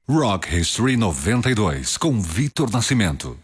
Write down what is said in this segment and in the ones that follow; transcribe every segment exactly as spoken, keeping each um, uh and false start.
Rock History noventa e dois, com Victor Nascimento.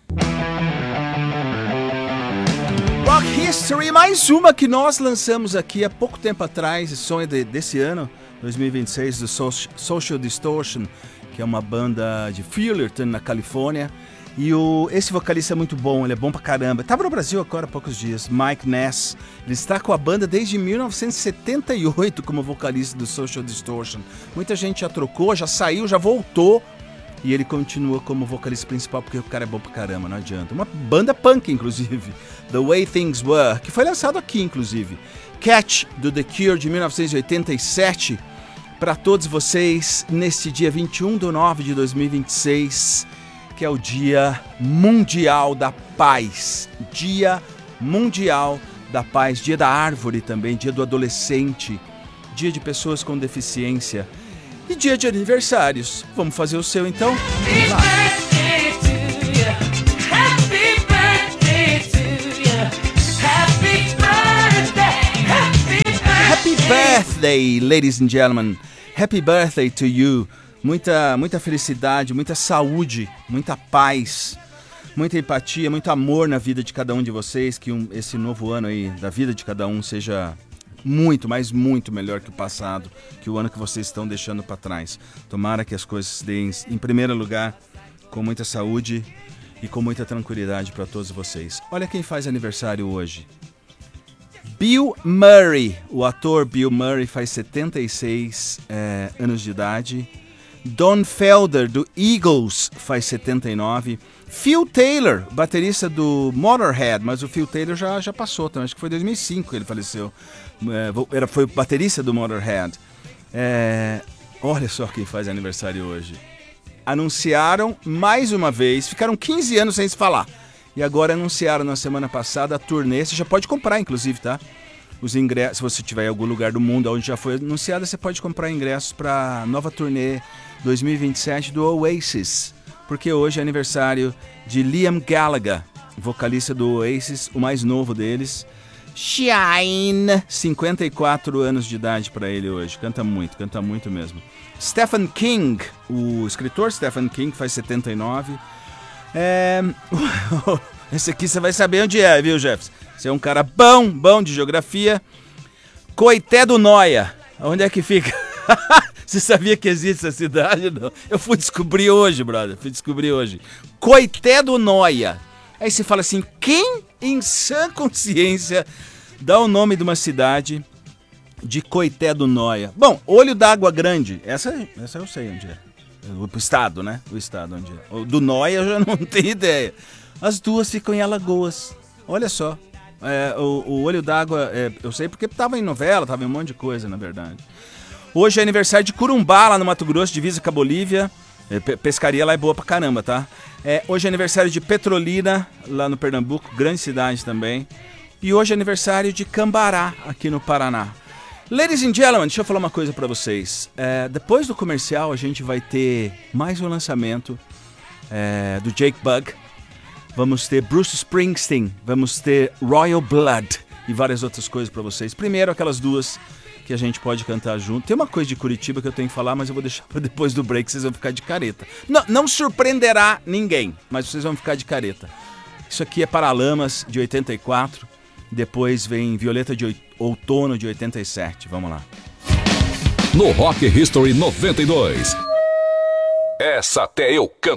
Rock History, mais uma que nós lançamos aqui há pouco tempo atrás, som de, desse ano, dois mil e vinte e seis, do Social Distortion, que é uma banda de Fullerton, na Califórnia. E o, esse vocalista é muito bom, ele é bom pra caramba. Tava no Brasil agora há poucos dias, Mike Ness. Ele está com a banda desde mil novecentos e setenta e oito como vocalista do Social Distortion. Muita gente já trocou, já saiu, já voltou. E ele continua como vocalista principal porque o cara é bom pra caramba, não adianta. Uma banda punk, inclusive, The Way Things Were, que foi lançado aqui, inclusive. Catch, do The Cure, de mil novecentos e oitenta e sete. Para todos vocês, neste dia vinte e um de nove de dois mil e vinte e seis... que é o Dia Mundial da Paz, Dia Mundial da Paz, Dia da Árvore também, Dia do Adolescente, Dia de Pessoas com Deficiência e Dia de Aniversários. Vamos fazer o seu então? Vamos lá. Happy birthday, ladies and gentlemen. Happy birthday to you. Muita, muita felicidade, muita saúde, muita paz, muita empatia, muito amor na vida de cada um de vocês. Que um, esse novo ano aí da vida de cada um seja muito, mas muito melhor que o passado, que o ano que vocês estão deixando para trás. Tomara que as coisas se deem em primeiro lugar, com muita saúde e com muita tranquilidade para todos vocês. Olha quem faz aniversário hoje. Bill Murray, o ator Bill Murray faz setenta e seis é, anos de idade. Don Felder, do Eagles, faz setenta e nove. Phil Taylor, baterista do Motorhead, mas o Phil Taylor já, já passou também, acho que foi em dois mil e cinco que ele faleceu. É, era, foi baterista do Motorhead. É, olha só quem faz aniversário hoje. Anunciaram mais uma vez, ficaram quinze anos sem se falar. E agora anunciaram na semana passada a turnê, você já pode comprar inclusive, tá? Os ingressos, se você estiver em algum lugar do mundo onde já foi anunciada, você pode comprar ingressos para a nova turnê dois mil e vinte e sete do Oasis, porque hoje é aniversário de Liam Gallagher, vocalista do Oasis, o mais novo deles. Shine, cinquenta e quatro anos de idade para ele hoje, canta muito, canta muito mesmo. Stephen King, o escritor Stephen King, faz setenta e nove. É... Esse aqui você vai saber onde é, viu, Jefferson? Você é um cara bom, bom de geografia. Coité do Noia, onde é que fica? Você sabia que existe essa cidade? Não. Eu fui descobrir hoje, brother. Fui descobrir hoje. Coité do Noia. Aí você fala assim, quem em sã consciência dá o nome de uma cidade de Coité do Noia? Bom, Olho d'Água Grande. Essa, essa eu sei onde é. O estado, né? O estado onde é. O do Noia eu já não tenho ideia. As duas ficam em Alagoas. Olha só. É, o, o Olho d'Água, é, eu sei porque estava em novela, estava em um monte de coisa, na verdade. Hoje é aniversário de Curumbá, lá no Mato Grosso, divisa com a Bolívia. É, pescaria lá é boa pra caramba, tá? É, hoje é aniversário de Petrolina, lá no Pernambuco, grande cidade também. E hoje é aniversário de Cambará, aqui no Paraná. Ladies and gentlemen, deixa eu falar uma coisa pra vocês. É, depois do comercial, a gente vai ter mais um lançamento é, do Jake Bugg. Vamos ter Bruce Springsteen, vamos ter Royal Blood e várias outras coisas pra vocês. Primeiro, aquelas duas que a gente pode cantar junto. Tem uma coisa de Curitiba que eu tenho que falar, mas eu vou deixar pra depois do break, vocês vão ficar de careta. Não, não surpreenderá ninguém, mas vocês vão ficar de careta. Isso aqui é Paralamas, de oitenta e quatro. Depois vem Violeta de Outono, de oitenta e sete. Vamos lá. No Rock History noventa e dois. Essa até eu canto.